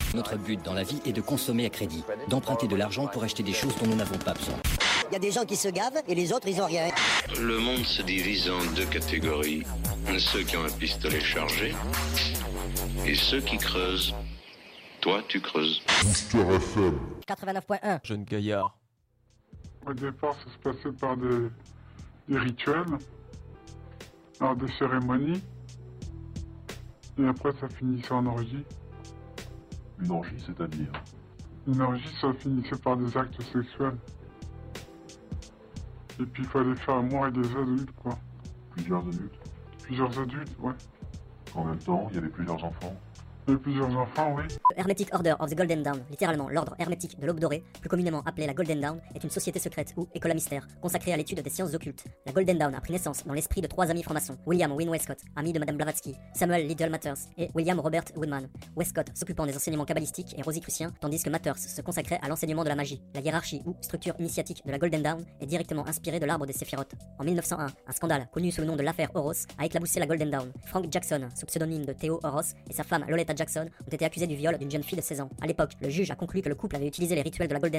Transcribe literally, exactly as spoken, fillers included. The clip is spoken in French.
Notre but dans la vie est de consommer à crédit, d'emprunter de l'argent pour acheter des choses dont nous n'avons pas besoin. Il y a des gens qui se gavent et les autres, ils ont rien. Le monde se divise en deux catégories. Ceux qui ont un pistolet chargé et ceux qui creusent. Toi, tu creuses. Booster F M quatre-vingt-neuf point un. Jeune gaillard. Au départ, ça se passait par des, des rituels, alors des cérémonies, et après ça finissait en orgie. Une orgie, c'est-à-dire Une orgie, ça finissait par des actes sexuels. Et puis il fallait faire amour avec des adultes, quoi. Plusieurs adultes. Plusieurs adultes, ouais. En même temps, il y avait plusieurs enfants. Il y avait plusieurs enfants, oui. The Hermetic Order of the Golden Dawn, littéralement l'ordre hermétique de l'aube dorée, plus communément appelée la Golden Dawn, est une société secrète ou école à mystère, consacrée à l'étude des sciences occultes. La Golden Dawn a pris naissance dans l'esprit de trois amis francs-maçons, William Wynne Westcott, ami de Madame Blavatsky, Samuel Liddell Mathers et William Robert Woodman. Westcott s'occupant des enseignements kabbalistiques et rosicruciens, tandis que Mathers se consacrait à l'enseignement de la magie. La hiérarchie ou structure initiatique de la Golden Dawn est directement inspirée de l'arbre des séphirotes. En mille neuf cent un, un scandale, connu sous le nom de l'affaire Horos, a éclaboussé la Golden Dawn. Frank Jackson, sous pseudonyme de Theo Horos, et sa femme Loletta Jackson ont été accusés du viol d'une jeune fille de seize ans. À l'époque, le juge a conclu que le couple avait utilisé les rituels de la Golden